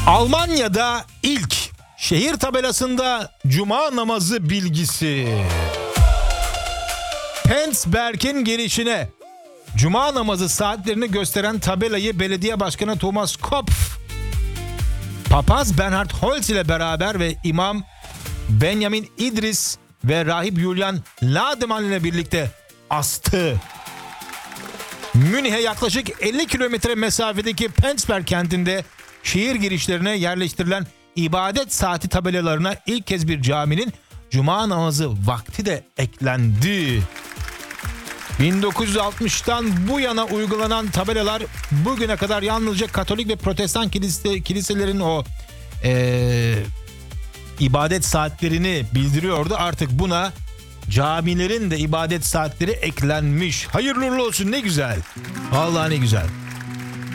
Almanya'da ilk şehir tabelasında cuma namazı bilgisi. Penzberg'in girişine cuma namazı saatlerini gösteren tabelayı belediye başkanı Thomas Kopf, papaz Bernhard Holz ile beraber ve imam Benjamin İdris ve rahip Julian Lademan ile birlikte astı. Münih'e yaklaşık 50 kilometre mesafedeki Penzberg kentinde şehir girişlerine yerleştirilen ibadet saati tabelalarına ilk kez bir caminin cuma namazı vakti de eklendi. 1960'tan bu yana uygulanan tabelalar bugüne kadar yalnızca Katolik ve Protestan kiliselerin o ibadet saatlerini bildiriyordu. Artık buna camilerin de ibadet saatleri eklenmiş. Hayırlı uğurlu olsun, ne güzel. Vallahi ne güzel.